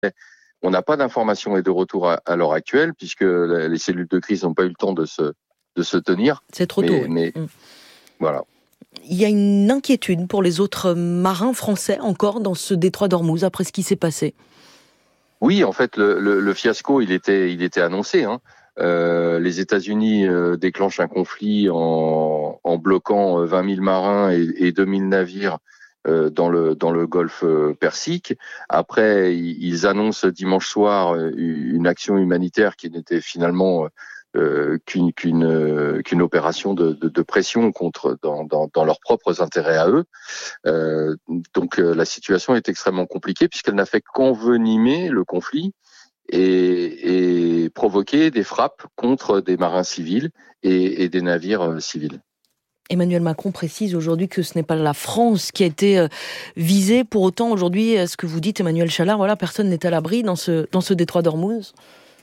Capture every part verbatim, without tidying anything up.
On n'a pas d'informations et de retour à, à l'heure actuelle, puisque les cellules de crise n'ont pas eu le temps de se, de se tenir. C'est trop mais, tôt, oui. Mais Mmh. voilà. Il y a une inquiétude pour les autres marins français encore dans ce détroit d'Ormuz, après ce qui s'est passé. Oui, en fait, le, le, le fiasco, il était, il était annoncé. Hein. Euh, les États-Unis euh, déclenchent un conflit en, en bloquant vingt mille marins et, et deux mille navires euh, dans le dans le Golfe Persique. Après, ils annoncent dimanche soir une action humanitaire qui n'était finalement euh, qu'une qu'une qu'une opération de, de, de pression contre dans, dans dans leurs propres intérêts à eux. Euh, donc euh, la situation est extrêmement compliquée puisqu'elle n'a fait qu'envenimer le conflit et, et provoquer des frappes contre des marins civils et, et des navires euh, civils. Emmanuel Macron précise aujourd'hui que ce n'est pas la France qui a été visée. Pour autant, aujourd'hui, ce que vous dites, Emmanuel Chalard, voilà, personne n'est à l'abri dans ce, dans ce détroit d'Ormuz.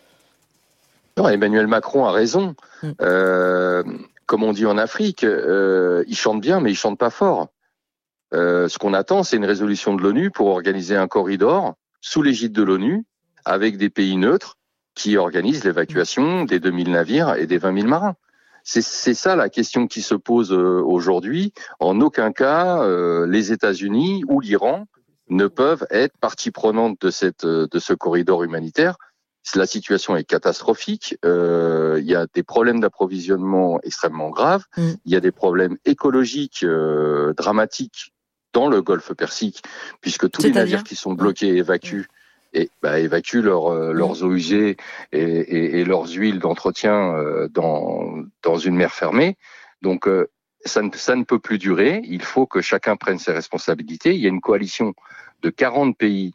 Non, Emmanuel Macron a raison. Mmh. Euh, comme on dit en Afrique, euh, il chante bien, mais il chante pas fort. Euh, ce qu'on attend, c'est une résolution de l'ONU pour organiser un corridor sous l'égide de l'ONU avec des pays neutres qui organisent l'évacuation des deux mille navires et des vingt mille marins. C'est, c'est ça la question qui se pose euh, aujourd'hui. En aucun cas, euh, les États-Unis ou l'Iran ne peuvent être partie prenante de, cette, de ce corridor humanitaire. La situation est catastrophique. Euh, il y a des problèmes d'approvisionnement extrêmement graves. Mm. Il y a des problèmes écologiques euh, dramatiques dans le Golfe Persique, puisque tous les navires qui sont bloqués évacuent. Et bah, évacuent leur, euh, leurs eaux usées et, et, et leurs huiles d'entretien euh, dans, dans une mer fermée. Donc euh, ça, ne, ça ne peut plus durer. Il faut que chacun prenne ses responsabilités. Il y a une coalition de quarante pays,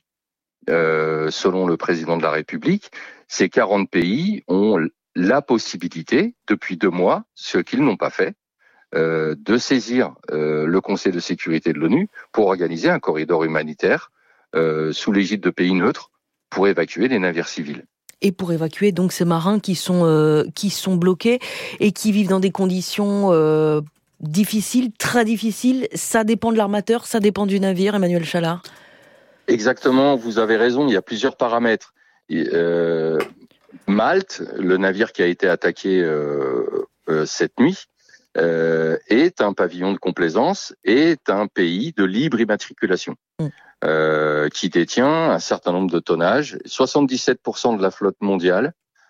euh, selon le président de la République. Ces quarante pays ont la possibilité, depuis deux mois, ce qu'ils n'ont pas fait, euh, de saisir euh, le Conseil de sécurité de l'ONU pour organiser un corridor humanitaire Euh, sous l'égide de pays neutres pour évacuer les navires civils. Et pour évacuer donc ces marins qui sont euh, qui sont bloqués et qui vivent dans des conditions euh, difficiles, très difficiles. Ça dépend de l'armateur, ça dépend du navire, Emmanuel Chalard. Exactement, vous avez raison. Il y a plusieurs paramètres. Et, euh, Malte, le navire qui a été attaqué euh, euh, cette nuit, euh, est un pavillon de complaisance, est un pays de libre immatriculation. Mmh. Euh, qui détient un certain nombre de tonnages. soixante-dix-sept pour cent de la flotte mondiale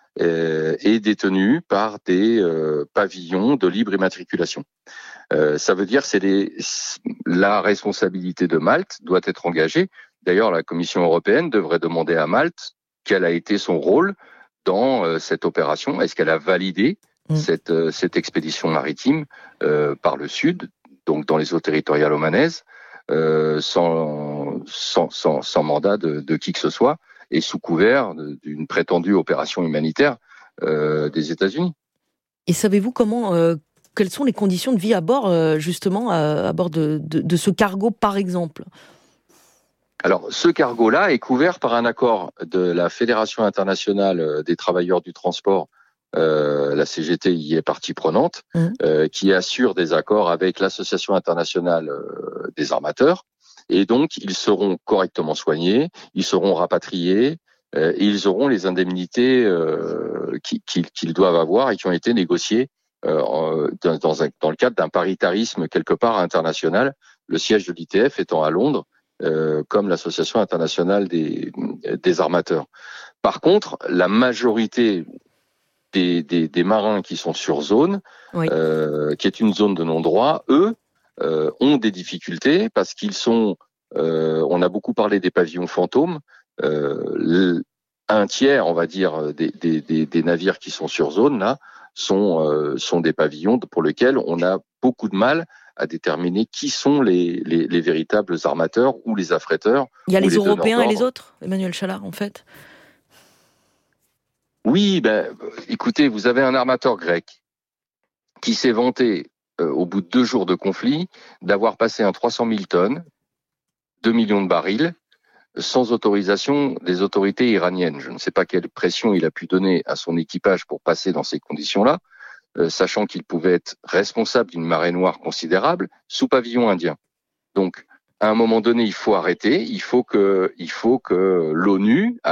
euh, est détenue par des euh, pavillons de libre immatriculation. Euh, ça veut dire que c'est les, la responsabilité de Malte doit être engagée. D'ailleurs, la Commission européenne devrait demander à Malte quel a été son rôle dans euh, cette opération. Est-ce qu'elle a validé mmh. cette, euh, cette expédition maritime euh, par le sud, donc dans les eaux territoriales omanaises, Euh, sans, sans, sans, sans mandat de, de qui que ce soit et sous couvert de, d'une prétendue opération humanitaire euh, des États-Unis. Et savez-vous comment, euh, quelles sont les conditions de vie à bord, euh, justement, à, à bord de, de, de ce cargo, par exemple ? Alors, ce cargo-là est couvert par un accord de la Fédération internationale des travailleurs du transport. Euh, la C G T y est partie prenante, mmh. euh, qui assure des accords avec l'Association internationale euh, des armateurs. Et donc, ils seront correctement soignés, ils seront rapatriés, euh, et ils auront les indemnités euh, qu'ils, qu'ils, qu'ils doivent avoir et qui ont été négociées euh, dans, dans, un, dans le cadre d'un paritarisme quelque part international, le siège de l'I T F étant à Londres, euh, comme l'Association internationale des, des armateurs. Par contre, la majorité Des, des, des marins qui sont sur zone, oui. euh, qui est une zone de non-droit, eux euh, ont des difficultés parce qu'ils sont, euh, on a beaucoup parlé des pavillons fantômes, euh, un tiers, on va dire, des, des, des, des navires qui sont sur zone, là, sont, euh, sont des pavillons pour lesquels on a beaucoup de mal à déterminer qui sont les, les, les véritables armateurs ou les affréteurs. Il y a les, les Européens et les autres, Emmanuel Chalard, en fait. Oui, ben, écoutez, vous avez un armateur grec qui s'est vanté, euh, au bout de deux jours de conflit, d'avoir passé un trois cent mille tonnes, deux millions de barils, sans autorisation des autorités iraniennes. Je ne sais pas quelle pression il a pu donner à son équipage pour passer dans ces conditions-là, euh, sachant qu'il pouvait être responsable d'une marée noire considérable sous pavillon indien. Donc, à un moment donné, il faut arrêter, il faut que, il faut que l'ONU